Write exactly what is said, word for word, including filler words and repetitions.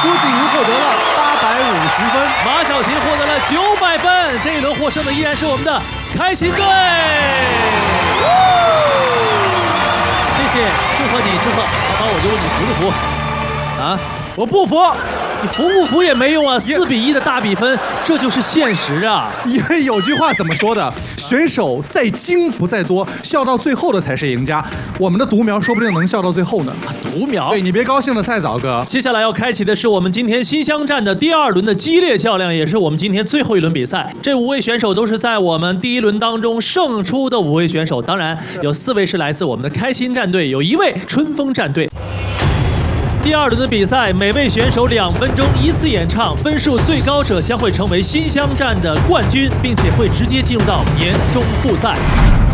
郭靖宇获得了八百五十分， 马小晴获得了九百分。这一轮获胜的依然是我们的开心队。谢谢，祝贺你，祝贺！宝宝，我就问你服不服？啊， 我不服。 你服不服也没用啊！四比一的大比分，这就是现实啊！ 因为有句话怎么说的？选手在精不在多，笑到最后的才是赢家。我们的独苗说不定能笑到最后呢。 独苗， 对你别高兴的太早，哥。 接下来要开启的是我们今天新乡站的第二轮的激烈较量，也是我们今天最后一轮比赛。这五位选手都是在我们第一轮当中胜出的五位选手，当然有四位是来自我们的开心战队，有一位春风战队。第二轮的比赛，每位选手两分钟一次演唱，分数最高者将会成为新乡站的冠军，并且会直接进入到年终复赛。